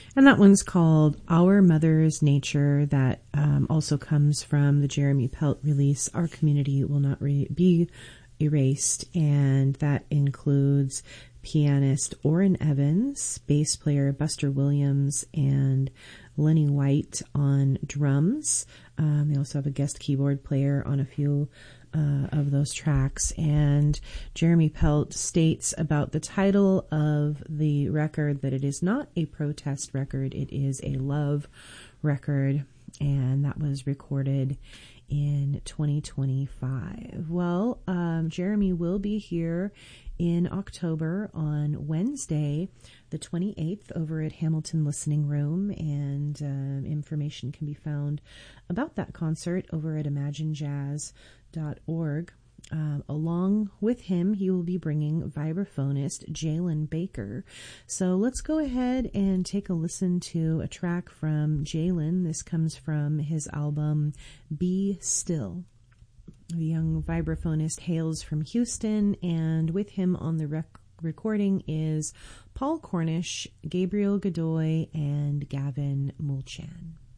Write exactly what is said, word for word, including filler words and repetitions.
And that one's called Our Mother's Nature. That um, also comes from the Jeremy Pelt release, Our Community Will Not Re- Be Erased. And that includes pianist Orrin Evans, bass player Buster Williams, and Lenny White on drums. Um, they also have a guest keyboard player on a few uh, of those tracks. And Jeremy Pelt states about the title of the record that it is not a protest record, it is a love record. And that was recorded in twenty twenty-five. Well, um, Jeremy will be here in October on Wednesday, the twenty-eighth, over at Hamilton Listening Room, and uh, information can be found about that concert over at imagine jazz dot org. Um, along with him, he will be bringing vibraphonist Jalen Baker. So let's go ahead and take a listen to a track from Jalen. This comes from his album Be Still. The young vibraphonist hails from Houston, and with him on the rec- recording is Paul Cornish, Gabriel Godoy, and Gavin Mulchan.